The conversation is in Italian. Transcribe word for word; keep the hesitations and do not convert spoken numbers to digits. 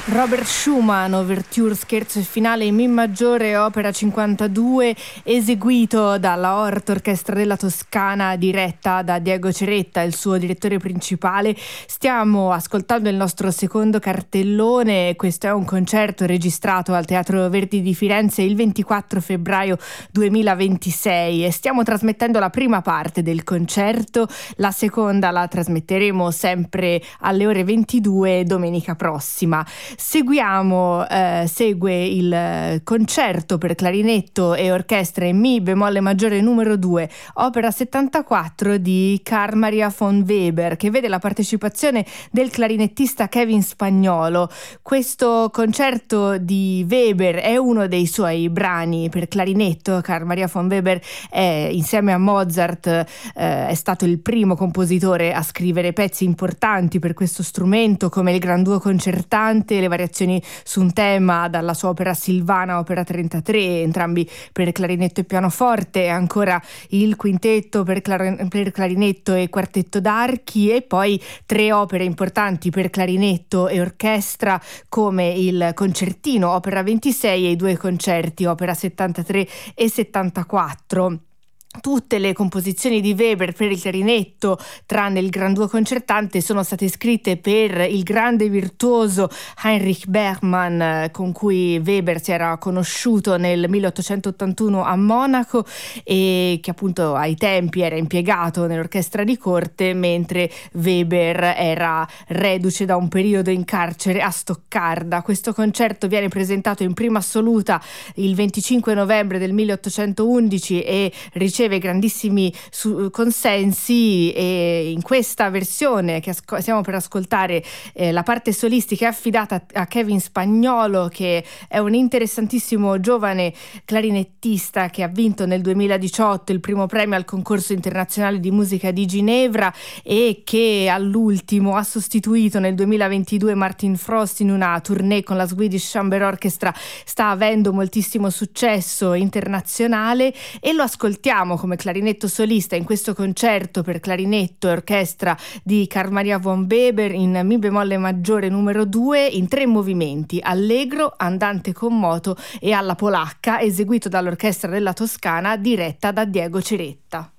Robert Schumann, Ouverture, scherzo e finale in Mi maggiore, opera cinquantadue, eseguito dalla O R T Orchestra della Toscana, diretta da Diego Ceretta, il suo direttore principale. Stiamo ascoltando il nostro secondo cartellone. Questo è un concerto registrato al Teatro Verdi di Firenze il ventiquattro febbraio duemilaventisei e stiamo trasmettendo la prima parte del concerto. La seconda la trasmetteremo sempre alle ore ventidue domenica prossima. Seguiamo, eh, segue il concerto per clarinetto e orchestra in Mi bemolle maggiore numero due, opera settantaquattro di Carl Maria von Weber, che vede la partecipazione del clarinettista Kevin Spagnolo. Questo concerto di Weber è uno dei suoi brani per clarinetto. Carl Maria von Weber è, insieme a Mozart, eh, è stato il primo compositore a scrivere pezzi importanti per questo strumento, come il Gran Duo concertante, le variazioni su un tema dalla sua opera Silvana, opera trentatré, entrambi per clarinetto e pianoforte, e ancora il quintetto per, clar- per clarinetto e quartetto d'archi, e poi tre opere importanti per clarinetto e orchestra come il concertino, opera ventisei, e i due concerti, opera settantatré e settantaquattro. Tutte le composizioni di Weber per il clarinetto, tranne il Gran Duo concertante, sono state scritte per il grande virtuoso Heinrich Bergmann, con cui Weber si era conosciuto nel milleottocentottantuno a Monaco e che appunto ai tempi era impiegato nell'orchestra di corte, mentre Weber era reduce da un periodo in carcere a Stoccarda. Questo concerto viene presentato in prima assoluta il venticinque novembre del milleottocentoundici e riceve grandissimi su- consensi, e in questa versione che asco- stiamo per ascoltare eh, la parte solistica è affidata a Kevin Spagnolo, che è un interessantissimo giovane clarinettista che ha vinto nel duemiladiciotto il primo premio al concorso internazionale di musica di Ginevra e che all'ultimo ha sostituito nel duemilaventidue Martin Frost in una tournée con la Swedish Chamber Orchestra. Sta avendo moltissimo successo internazionale e lo ascoltiamo come clarinetto solista in questo concerto per clarinetto e orchestra di Carl Maria von Weber in Mi bemolle maggiore numero due in tre movimenti: allegro, andante con moto e alla polacca, eseguito dall'Orchestra della Toscana diretta da Diego Ceretta.